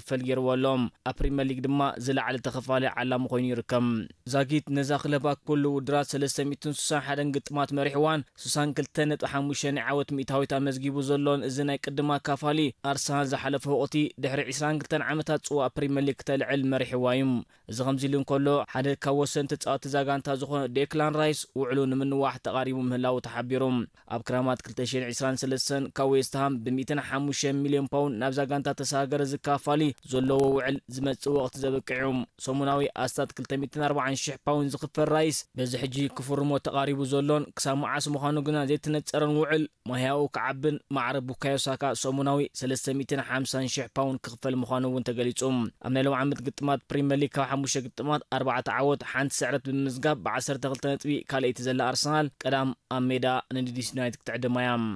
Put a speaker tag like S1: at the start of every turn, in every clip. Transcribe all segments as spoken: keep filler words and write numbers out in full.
S1: ክኽፈል ገይርዎሎም ኣብ ፕሪምየር ሊግ ድማ ዝለዓለ ተኸፋሊ ዓላሙ ኮይኑ ይርከብ ዛጊት ነዛ ክለባት ኩሉ ውድራት ሰለስተ ሚእቲ ስሳን ሓደ ግጥማት መሪሕዋን ስሳን ክልተ ነጥቢ ሓሙሽተ ዓወት ሚእታዊት ኣመዝጊቡ ዘሎን እዚ ናይ ቅድማ ካፋሊ ኣርሰናል ዝሓለፈ ወቕቲ ድሕሪ ዒስራን ክልተ ዓመታት ጽዋ ፕሪምየር ሊግ ተልዕል መሪሕዋዩ እዚ ከምዚ ኢሉ እንከሎ ሓደ ካብ ወሰንቲ ተጻወቲ ዛጋንታ ዝኾነ ዴክላን ራይስ ውዕሉ ንምንዋሕ ተቃሪቡ ምህላው ተሓቢሩ ኣብ ክራማት ክልተ ሽሕን ዒስራን ሰለስተን ካብ ዌስትሃም ብ100 ወሓሙሽተ ሚልዮን ፓውንድ ናብ ዛጋንታ ተሰጋገረ ዝካፋሊ ዘለዎ ውዕል ዝመጽእ ወቕቲ ዘበቅዑ ሰሙናዊ ኣስታት ክልተ ሚእትን ኣርባዓን ሽሕ ፓውንድ ዝኽፈል ራይስ በዚ ሕጂ ክፍርሞ ተቃሪቡ ዘሎን ክሳብ መዓስ ምዃኑ ግና ዘይተነጸረን ውዕል ማህያኡ ከዓብን ማዕረ ቡካዮ ሳካ ሰሙናዊ ሰለስተ ሚእትን ሓምሳን ሽሕ ፓውንድ ክኽፈል ምዃኑ እውን ተገሊጹ ኣብ ናይ ሎም ዓመት ግጥማት ፕሪምየር ሊግ ካብ ሓሙሽተ ግጥማት ኣርባዕተ ዓወት ሓንቲ ስዕረት ብምዝጋብ ብዓሰርተ ክልተ ነጥቢ ካልአይቲ ዘላ ኣርሰናል ቀዳም ኣብ ሜዳ ንዲስ ዩናይትድ ክትዕድማ እያ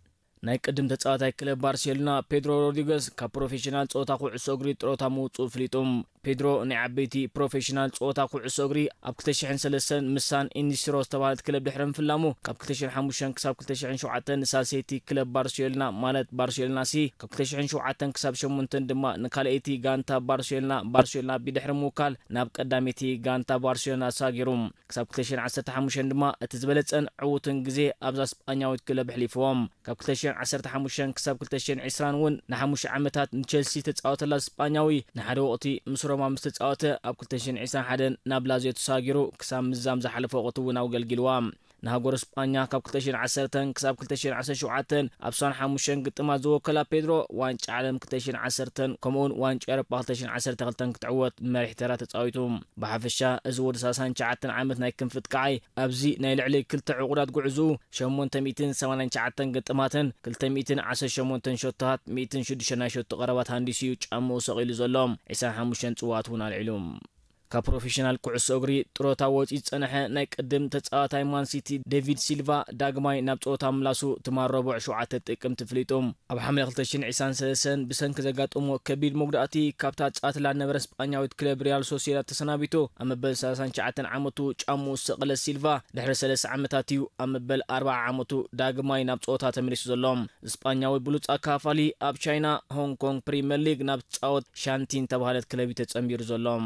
S1: ናይ ቅድም ተጻዋታይ ክለብ ባርሴሎና ፔድሮ ሮድሪገስ ካብ ፕሮፌሽናል ጸወታ ኩዕሶ እግሪ ጥሮታ ምውጽኡ ፍሊጦም ፔድሮ ናይ ዓበይቲ ፕሮፌሽናል ጸወታ ኩዕሶ እግሪ ኣብ ክልተ ሽሕን ሰለስተን ምሳን ኢኒስትሮ ዝተባሃለት ክለብ ድሕሪ ምፍላሙ ካብ ክልተ ሽሕን ሓሙሽተን ክሳብ ክልተ ሽሕን ሸውዓተን ንሳልሰይቲ ክለብ ባርሴሎና ማለት ባርሴሎና ሲ ካብ ክልተ ሽሕን ሸውዓተን ክሳብ ሸሞንተን ድማ ንካልአይቲ ጋንታ ባርሴሎና ባርሴሎና ብድሕሪ ምውካል ናብ ቀዳመይቲ ጋንታ ባርሴሎና ሳጊሩ ክሳብ ክልተ ሽሕን ዓሰርተ ሓሙሽተን ድማ እቲ ዝበለጸን ዕዉትን ግዜ ኣብዛ ስጳኛዊት ክለብ ሕሊፍዎም ካብ ክልተ ሽሕን ዓሰርተ ሓሙሽተን ክሳብ ክልተ ሽሕን ዒስራን እውን ንሓሙሽተ ዓመታት ንቸልሲ ተጻወተላ ስጳኛዊ ንሓደ ወቕቲ ምስ ሮማ ምስ ተጻወተ ኣብ ክልተ ሽሕን ዒስራን ሓደን ናብ ላዚዮ ተሳጊሩ ክሳብ ምዛም ዝሓለፈ ወቕቲ እውን ኣገልጊልዋ ንሃገር ስጳኛ ካብ ክልተ ሽሕን ዓሰርተን ክሳብ ክልተ ሽሕን ዓሰርተ ሸውዓተን ኣብ ሰማንያ ሓሙሽተ ግጥማት ዝወከላ ፔድሮ ዋንጫ ዓለም ክልተ ሽሕን ዓሰርተን ከምኡውን ዋንጫ ኤሮፓ ክልተ ሽሕን ዓሰርተ ክልተን ክትዕወት መሪሕ ተራ ተጻዊቱ ብሓፈሻ እዚ ወዲ ሰላሳን ትሽዓተን ዓመት ናይ ክንፍት ከዓይ ኣብዚ ናይ ልዕሊ ክልተ ዕቁዳት ጉዕዙ ሸሞንተ ሚእትን ሰማንያን ትሽዓተን ግጥማትን ክልተ ሚእትን ዓሰርተ ሸሞንተን ሾታት ሚእትን ሽዱሽተ ናይ ሾት ቀረባት ሃንዲሱ ጫምኡ ሰቂሉ ዘሎም ዒስራን ሓሙሽተ ጽዋት እውን ኣልዒሉ ካብ ፕሮፌሽናል ኩዕሶ እግሪ ጥሮታ ወፂ ጸንሐ ናይ ቅድም ተጻዋታይ ማን ሲቲ ዴቪድ ሲልቫ ዳግማይ ናብ ጸወታ ምላሱ ትማረበዕ ሸውዓተ ጥቅም ትፍሊጦም ኣብ ሓምለ ክልተ ሽሕን ዒስራን ሰለስተን ብሰንኪ ዘጋጠሞ ከቢድ መጉዳእቲ ካብታ ጻትላ ነበረ ስጳኛዊት ክለብ ሪያል ሶሲዳድ ተሰናቢቱ ኣብ መበል ሰላሳን ትሽዓተን ዓመቱ ጫምኡ ሰቕለ ሲልቫ ድሕሪ ሰለስተ ዓመታት እዩ ኣብ መበል ኣርባዓ ዓመቱ ዳግማይ ናብ ጸወታ ተመሊሱ ዘሎም ስጳኛዊ ብሉጽ ኣካፋሊ ኣብ ቻይና ሆንግ ኮንግ ፕሪምየር ሊግ ናብ ጻወት ሻንቲን ተባሃለት ክለብ ተጸምቢሩ ዘሎም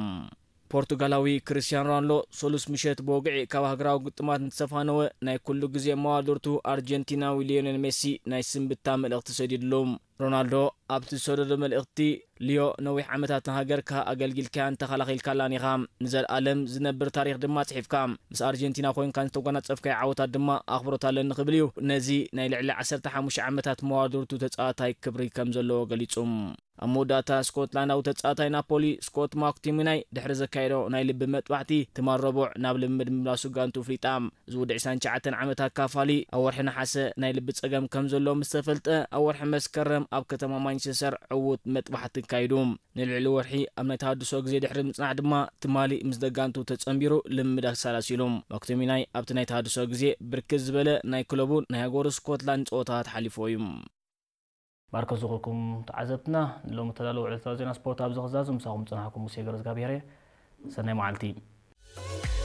S1: ፖርቱጋላዊ ክርስቲያኖ ሮናልዶ ሶሉስ ምሸት በወግዒ ካብ ሃገራዊ ግጥማት ንተሰፋነወ ናይ ኩሉ ግዜ መዋድርቱ ኣርጀንቲናዊ ሊዮኔል ሜሲ ናይ ስንብታ መልእኽቲ ሰዲድሎም ሮናልዶ ኣብቲ ሰደደ መልእኽቲ ሊዮ ነዊሕ ዓመታት ሃገርካ ኣገልጊልካ እንተኸላኺልካላን ኢኻ ንዘለኣለም ዝነብር ታሪክ ድማ ጽሒፍካ ምስ ኣርጀንቲና ኮይንካ ዝተጓናጸፍካይ ዓወታት ድማ ኣኽብሮት ኣለኒ ክብል እዩ ነዚ ናይ ልዕሊ ዓሰርተ ሓሙሽተ ዓመታት መዋድርቱ ተጻዋታይ ክብሪ ከም ዘለዎ ገሊጹ ኣብ መወዳእታ ስኮትላንዳዊ ተጻዋታይ ናፖሊ ስኮት ማክቲሚናይ ድሕሪ ዘካየዶ ናይ ልቢ መጥባሕቲ ትማል ረቡዕ ናብ ልምድ ምምላሱ ጋንቱ ፍሊጣ እዚ ወዲ ዒስራን ትሽዓተን ዓመት ኣካፋሊ ኣብ ወርሒ ነሓሰ ናይ ልቢ ጸገም ከም ዘሎ ምስ ተፈልጠ ኣብ ወርሒ መስከረም ኣብ ከተማ ማንቸስተር ዕዉት መጥባሕቲ ካይዱ ንልዕሊ ወርሒ ኣብ ናይ ተሃድሶ ግዜ ድሕሪ ምጽናዕ ድማ ትማሊ ምስ ደጋንቱ ተጸምቢሩ ልምድ ኣሳላሲሉ ማክቲሚናይ ኣብቲ ናይ ተሃድሶ ግዜ ብርክት ዝበለ ናይ ክለቡን ናይ ሃገሩ ስኮትላንድ ጸወታታት ሓሊፉ እዩ ባርከ ዝኹልኩም ተዓዘብትና ሎም ተዳለው ዕለታዊ ዜና ስፖርት ኣብ ዝኽዛዙ ምሳኹም ጽናሕኩም ሙሴ ገረዝጋቢሄረ ሰናይ መዓልቲ